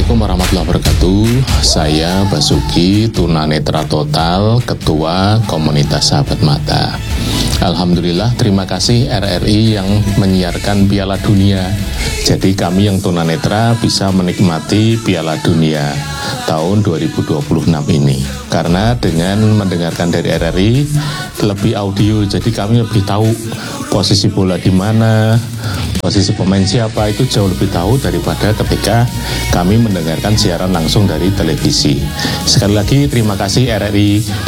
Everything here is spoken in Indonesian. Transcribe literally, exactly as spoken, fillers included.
Assalamualaikum warahmatullahi wabarakatuh. Saya Basuki, tunanetra total, Ketua Komunitas Sahabat Mata. Alhamdulillah, terima kasih R R I yang menyiarkan Piala Dunia. Jadi kami yang tunanetra bisa menikmati Piala Dunia tahun dua ribu dua puluh enam ini. Karena dengan mendengarkan dari R R I lebih audio, jadi kami lebih tahu posisi bola di mana, posisi pemain siapa, itu jauh lebih tahu daripada ketika kami mendengarkan siaran langsung dari televisi. Sekali lagi terima kasih R R I